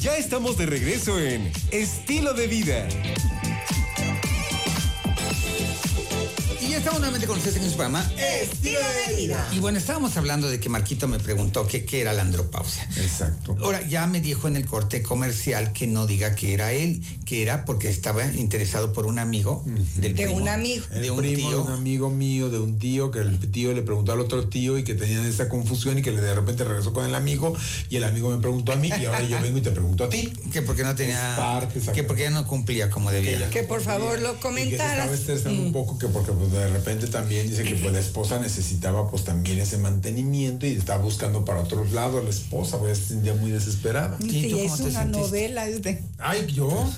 Ya estamos de regreso en Estilo de Vida. Y ya estamos nuevamente con ustedes en su programa Estilo de Vida. Y bueno, estábamos hablando de que Marquito me preguntó qué era la andropausia. Exacto. Ahora, ya me dijo en el corte comercial que no diga que era él, que era porque estaba interesado por un amigo del De primo, un amigo. de un primo tío. de un amigo mío, de un tío, que el tío le preguntó al otro tío y que tenían esa confusión y que de repente regresó con el amigo y el amigo me preguntó a mí y ahora yo vengo y te pregunto a ti. Que porque no tenía, Es parte, que porque ya no cumplía como debía. Que por favor lo Y que se comentaras. estaba estresando un poco, que porque pues, de repente también dice que pues, la esposa necesitaba pues también ese mantenimiento y estaba buscando para otros lados la esposa, pues se sentía muy desesperada. ¿Y Sí, tú es cómo te una sentiste? novela. Ay, ¿yo?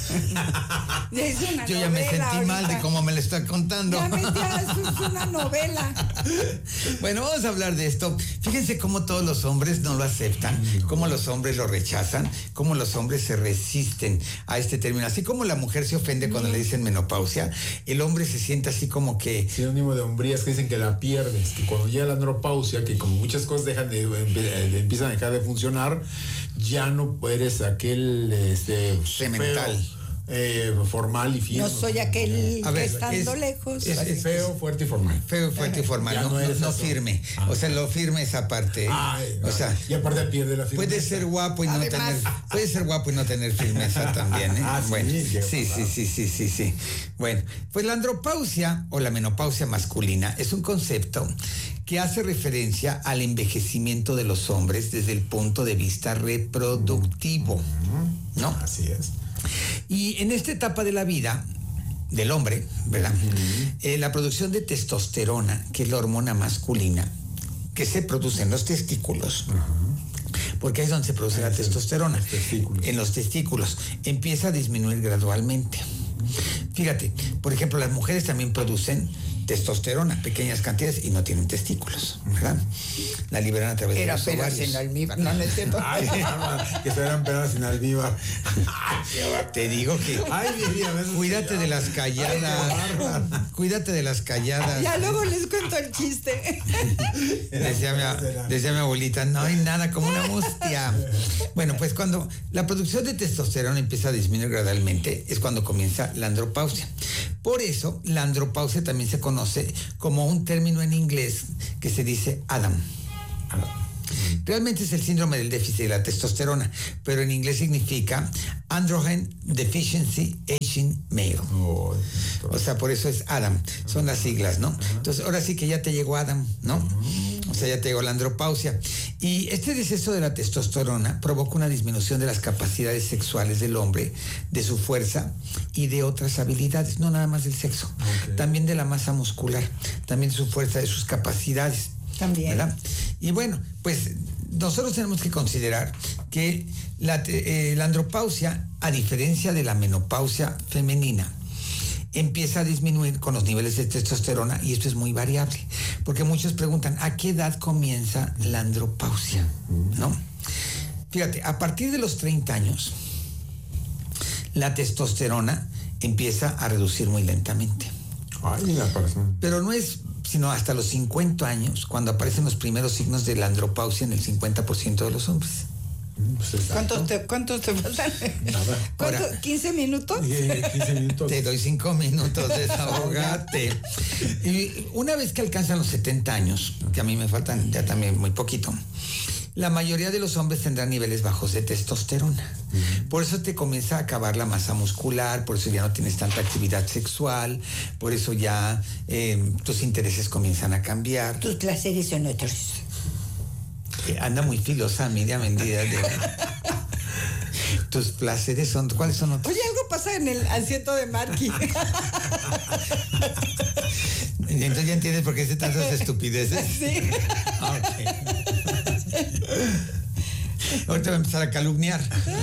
Es una Yo ya me novela sentí mal de ahorita. cómo me lo está contando. Ya es una novela. Bueno, vamos a hablar de esto. Fíjense cómo todos los hombres no lo aceptan, cómo los hombres lo rechazan, cómo los hombres se resisten a este término. Así como la mujer se ofende cuando le dicen menopausia, el hombre se siente así como que... Sinónimo de hombrías, que dicen que la pierdes, que cuando llega la andropausia, que como muchas cosas empiezan a dejar de funcionar, ya no eres aquel Semental. formal y fiel. No soy aquel A ver, que estando lejos. Es feo, fuerte y formal. Feo, fuerte y formal, Ya no, no eres no eso. firme. Ah. O sea, lo firme esa parte. Ay, o sea, y aparte pierde la firmeza. puede ser guapo y no Además. tener firmeza también, ¿eh? Ah, sí, bueno, llega a sí. pasar. Bueno, pues la andropausia o la menopausia masculina es un concepto que hace referencia al envejecimiento de los hombres desde el punto de vista reproductivo, ¿no? Así es. Y en esta etapa de la vida del hombre, ¿verdad? La producción de testosterona, que es la hormona masculina, que se produce en los testículos, porque ahí es donde se produce la testosterona, los testículos. en los testículos, empieza a disminuir gradualmente. Fíjate, por ejemplo, las mujeres también producen testosterona, pequeñas cantidades, y no tienen testículos, ¿verdad? La liberan a través de Era los peras ovarios. en almíbar. No, no es cierto. Ay, que se eran peras sin almíbar. Te digo que Ay, mi vida, cuídate de las calladas. Cuídate de las calladas. Ya luego les cuento el chiste. Decía mi abuelita, no hay nada como una mustia. Bueno, pues cuando la producción de testosterona empieza a disminuir gradualmente, es cuando comienza la andropausia. Por eso, la andropausia también se conoce como un término en inglés que se dice Adam. Realmente es el síndrome del déficit de la testosterona, pero en inglés significa Androgen Deficiency Aging Male. O sea, por eso es Adam, son las siglas, ¿no? Entonces, ahora sí que ya te llegó Adam, ¿no? O sea, ya te llegó la andropausia. Y este deceso de la testosterona provoca una disminución de las capacidades sexuales del hombre, de su fuerza y de otras habilidades, no nada más del sexo, también de la masa muscular, también de su fuerza, de sus capacidades. También. ¿Verdad? Y bueno, pues nosotros tenemos que considerar que la andropausia, a diferencia de la menopausia femenina, empieza a disminuir con los niveles de testosterona, y esto es muy variable, porque muchos preguntan, ¿a qué edad comienza la andropausia? ¿No? Fíjate, a partir de los 30 años, la testosterona empieza a reducir muy lentamente. Ay, la persona. Pero no es sino hasta los 50 años, cuando aparecen los primeros signos de la andropausia en el 50% de los hombres. ¿Cuántos te faltan? Nada. ¿Cuánto? ¿15 minutos? 15 minutos. Te doy 5 minutos, desahogate. Y una vez que alcanzan los 70 años, que a mí me faltan ya también muy poquito, la mayoría de los hombres tendrán niveles bajos de testosterona. Por eso te comienza a acabar la masa muscular, por eso ya no tienes tanta actividad sexual, por eso ya tus intereses comienzan a cambiar. Tus placeres son otros. Anda muy filosa, Miriam Mendida. Tus placeres son, ¿cuáles son otros? Oye, algo pasa en el asiento de Marky. Entonces ya entiendes por qué dice tantas estupideces. Sí. Ahorita voy a empezar a calumniar.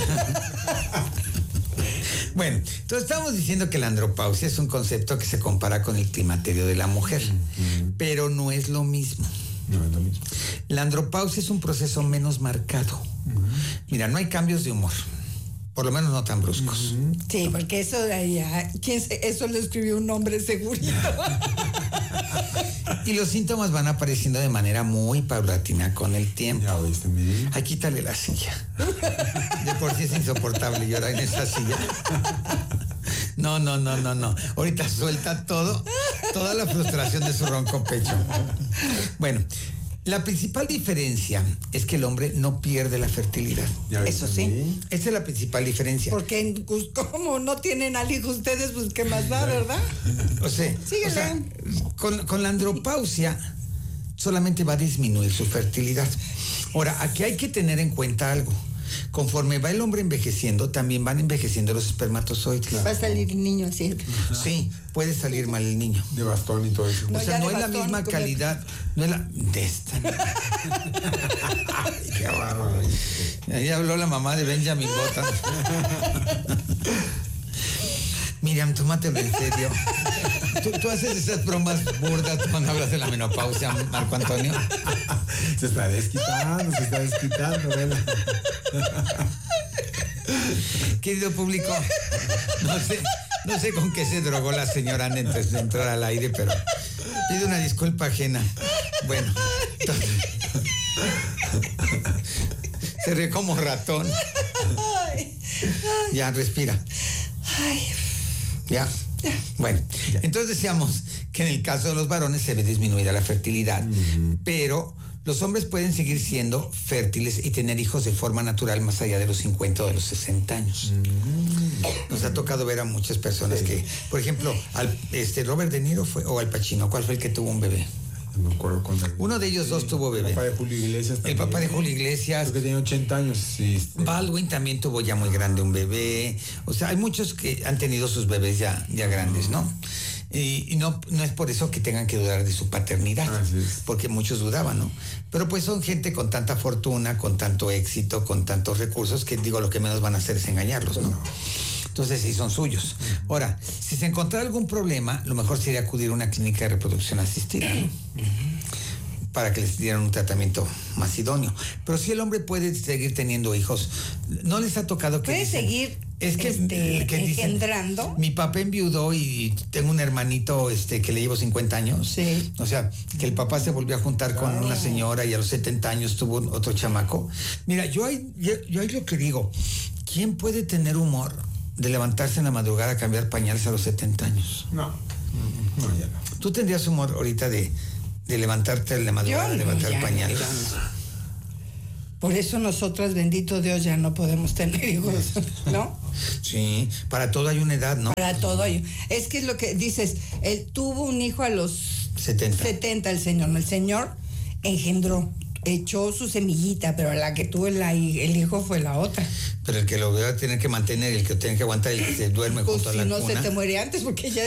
Bueno, entonces estamos diciendo que la andropausia es un concepto que se compara con el climaterio de la mujer, pero no es lo mismo. No es lo mismo. La andropausia es un proceso menos marcado. Mira, no hay cambios de humor, por lo menos no tan bruscos. Sí, porque eso de allá, eso lo escribió un hombre segurito. Y los síntomas van apareciendo de manera muy paulatina con el tiempo. Ya oíste, Miri. Ay, quítale la silla. De por sí es insoportable llorar en esta silla. No. Ahorita suelta toda la frustración de su ronco pecho. Bueno, la principal diferencia es que el hombre no pierde la fertilidad. Ya Eso oíste, sí. Miri. Esa es la principal diferencia. Porque pues, como no tienen al hijo ustedes, pues qué más da, ¿verdad? O sea, Síguele. con la andropausia solamente va a disminuir su fertilidad. Ahora, aquí hay que tener en cuenta algo. Conforme va el hombre envejeciendo, también van envejeciendo los espermatozoides. Va a salir el niño así. Sí, puede salir mal el niño. De bastón y todo eso. No, O sea, ya no de es la bastón, misma como- calidad, no es la de esta. Ay, qué bárbaro. Ahí habló la mamá de Benjamin Button. Miriam, tómatelo en serio. ¿Tú haces esas bromas burdas cuando hablas de la menopausia, Marco Antonio? Se está desquitando, ¿verdad? Querido público, no sé con qué se drogó la señora antes de entrar al aire, pero pido una disculpa ajena. Bueno, entonces, se ríe como ratón. Ya, respira. Ya. Bueno, entonces decíamos que en el caso de los varones se ve disminuida la fertilidad, pero los hombres pueden seguir siendo fértiles y tener hijos de forma natural más allá de los 50 o de los 60 años. Nos ha tocado ver a muchas personas que, por ejemplo, Robert De Niro o Al Pacino, ¿cuál fue el que tuvo un bebé? No me acuerdo con el... Uno de ellos dos tuvo bebé. El papá de Julio Iglesias El también. papá de Julio Iglesias. Creo que tenía 80 años. Sí, Baldwin también tuvo ya muy grande un bebé. O sea, hay muchos que han tenido sus bebés ya grandes, ¿no? Y no es por eso que tengan que dudar de su paternidad, Así es. porque muchos dudaban, ¿no? Pero pues son gente con tanta fortuna, con tanto éxito, con tantos recursos, que digo, lo que menos van a hacer es engañarlos, ¿no? Entonces sí son suyos. Ahora, si se encontrara algún problema, lo mejor sería acudir a una clínica de reproducción asistida, ¿no? Para que les dieran un tratamiento más idóneo. Pero si el hombre puede seguir teniendo hijos, ¿no les ha tocado que Puede dicen, seguir es que dicen, engendrando? mi papá enviudó y tengo un hermanito que le llevo 50 años? Sí. O sea, que el papá se volvió a juntar con una señora y a los 70 años tuvo otro chamaco. Mira, yo ahí lo que digo, ¿quién puede tener humor de levantarse en la madrugada a cambiar pañales a los 70 años? No, ya no. ¿Tú tendrías humor ahorita de levantarte en la madrugada, Yo no, levantar ya, pañales? ya no. Por eso nosotras, bendito Dios, ya no podemos tener hijos, ¿no? Sí, para todo hay una edad, ¿no? Para todo ello. Es que es lo que dices, él tuvo un hijo a los 70 el señor, ¿no? El señor engendró, echó su semillita, pero la que tuvo el hijo fue la otra. Pero el que lo va a tener que mantener, el que tiene que aguantar, el que se duerme Pues junto a si la no cuna. se te muere antes, porque ya